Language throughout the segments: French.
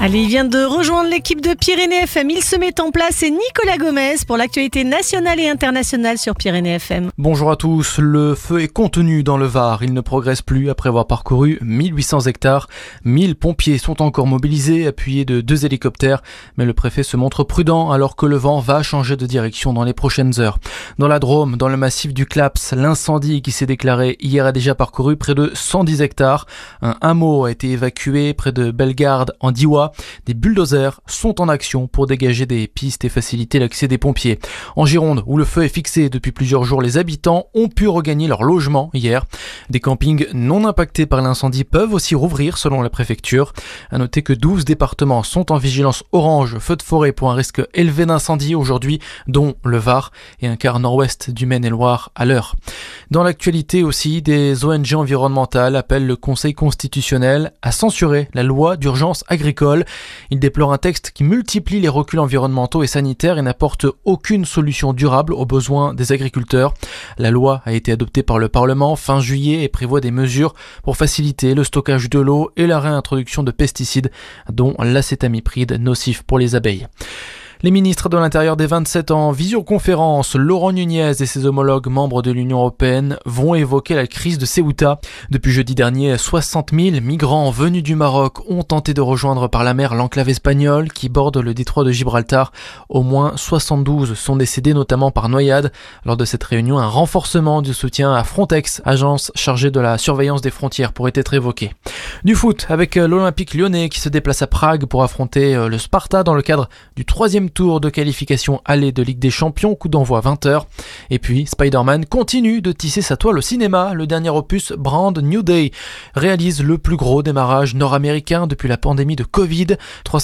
Allez, il vient de rejoindre l'équipe de Pyrénées FM. Il se met en place, c'est Nicolas Gomez pour l'actualité nationale et internationale sur Pyrénées FM. Bonjour à tous, le feu est contenu dans le Var. Il ne progresse plus après avoir parcouru 1800 hectares. 1000 pompiers sont encore mobilisés, appuyés de 2 hélicoptères. Mais le préfet se montre prudent alors que le vent va changer de direction dans les prochaines heures. Dans la Drôme, dans le massif du Claps, l'incendie qui s'est déclaré hier a déjà parcouru près de 110 hectares. Un hameau a été évacué près de Bellegarde en Diois. Des bulldozers sont en action pour dégager des pistes et faciliter l'accès des pompiers. En Gironde, où le feu est fixé depuis plusieurs jours, les habitants ont pu regagner leur logement hier. Des campings non impactés par l'incendie peuvent aussi rouvrir selon la préfecture. À noter que 12 départements sont en vigilance orange feu de forêt pour un risque élevé d'incendie aujourd'hui, dont le Var et un quart nord-ouest du Maine-et-Loire à l'heure. Dans l'actualité aussi, des ONG environnementales appellent le Conseil constitutionnel à censurer la loi d'urgence agricole. Il déplore un texte qui multiplie les reculs environnementaux et sanitaires et n'apporte aucune solution durable aux besoins des agriculteurs. La loi a été adoptée par le Parlement fin juillet et prévoit des mesures pour faciliter le stockage de l'eau et la réintroduction de pesticides, dont l'acétamipride nocif pour les abeilles. Les ministres de l'Intérieur des 27 en visioconférence, Laurent Nunez et ses homologues membres de l'Union européenne vont évoquer la crise de Ceuta. Depuis jeudi dernier, 60 000 migrants venus du Maroc ont tenté de rejoindre par la mer l'enclave espagnole qui borde le détroit de Gibraltar. Au moins 72 sont décédés, notamment par noyade. Lors de cette réunion, un renforcement du soutien à Frontex, agence chargée de la surveillance des frontières, pourrait être évoqué. Du foot, avec l'Olympique lyonnais qui se déplace à Prague pour affronter le Sparta dans le cadre du 3e tour de qualification aller de Ligue des Champions, coup d'envoi à 20h. Et puis, Spider-Man continue de tisser sa toile au cinéma. Le dernier opus, Brand New Day, réalise le plus gros démarrage nord-américain depuis la pandémie de Covid.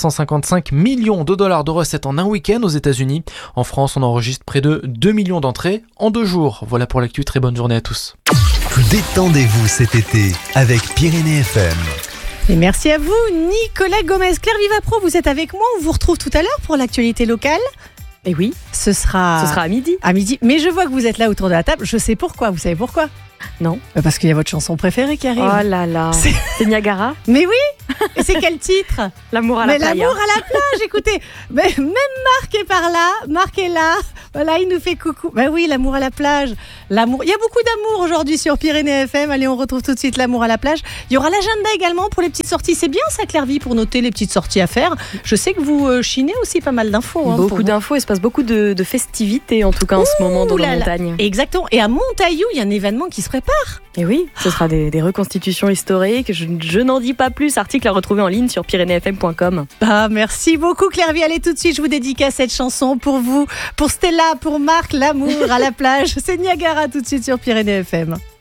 355 millions de dollars de recettes en un week-end aux États-Unis. En France, on enregistre près de 2 millions d'entrées en 2 jours. Voilà pour l'actu, très bonne journée à tous. Détendez-vous cet été avec Pyrénées FM. Et merci à vous, Nicolas Gomez. Claire Vivapro, vous êtes avec moi. On vous retrouve tout à l'heure pour l'actualité locale. Et oui, ce sera à midi. À midi. Mais je vois que vous êtes là autour de la table. Je sais pourquoi. Vous savez pourquoi ? Non. Parce qu'il y a votre chanson préférée qui arrive. Oh là là. C'est Niagara. Mais oui. Et c'est quel titre ? L'amour à la plage. L'amour à la plage, écoutez. Mais même Marc est par là. Marc est là. Voilà, il nous fait coucou. Ben oui, l'amour à la plage. L'amour. Il y a beaucoup d'amour aujourd'hui sur Pyrénées FM. Allez, on retrouve tout de suite l'amour à la plage. Il y aura l'agenda également pour les petites sorties. C'est bien ça, Claire-Vie, pour noter les petites sorties à faire. Je sais que vous chinez aussi pas mal d'infos. Beaucoup d'infos. Il se passe beaucoup de festivités, en tout cas en ce moment dans la montagne. Exactement. Et à Montaillou, il y a un événement qui se prépare. Et oui, ce sera des reconstitutions historiques. Je n'en dis pas plus. Article à retrouver en ligne sur pyrénéesfm.com. Ah, merci beaucoup, Claire-Vie. Allez, tout de suite, je vous dédicace cette chanson pour vous, pour Stella, pour Marc, l'amour à la plage. C'est Niagara tout de suite sur Pyrénées FM.